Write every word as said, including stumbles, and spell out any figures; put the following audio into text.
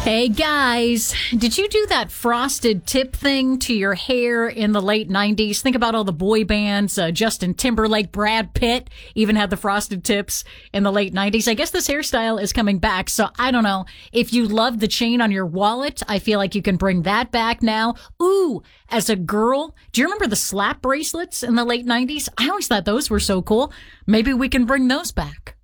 Hey guys, did you do that frosted tip thing to your hair in the late nineties? Think about all the boy bands, uh, Justin Timberlake, Brad Pitt even had the frosted tips in the late nineties. I guess this hairstyle is coming back, so I don't know. If you love the chain on your wallet, I feel like you can bring that back now. Ooh, as a girl, do you remember the slap bracelets in the late nineties? I always thought those were so cool. Maybe we can bring those back.